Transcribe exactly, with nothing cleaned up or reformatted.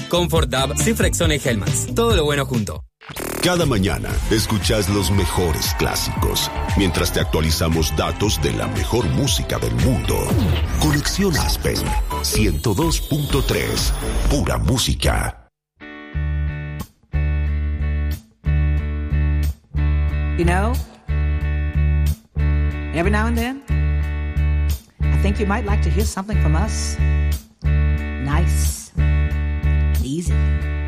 Comfort D A B, Cifrexona y Helmans. Todo lo bueno junto. Cada mañana escuchas los mejores clásicos, mientras te actualizamos datos de la mejor música del mundo. Conexión Aspen, ciento dos punto tres, pura música. You know, every now and then, I think you might like to hear something from us. Nice, easy.